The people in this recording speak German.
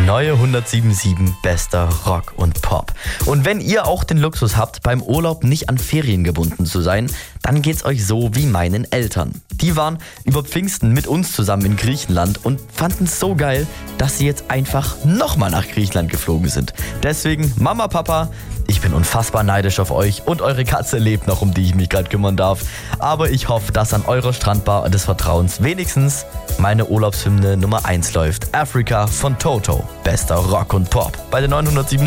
neue 107.7 bester Rock und Pop. Und wenn ihr auch den Luxus habt, beim Urlaub nicht an Ferien gebunden zu sein, dann geht's euch so wie meinen Eltern. Die waren über Pfingsten mit uns zusammen in Griechenland und fanden es so geil, dass sie jetzt einfach nochmal nach Griechenland geflogen sind. Deswegen, Mama, Papa, ich bin unfassbar neidisch auf euch und eure Katze lebt noch, um die ich mich gerade kümmern darf. Aber ich hoffe, dass an eurer Strandbar des Vertrauens wenigstens meine Urlaubshymne Nummer 1 läuft. Africa von Toto. Bester Rock und Pop bei der 907.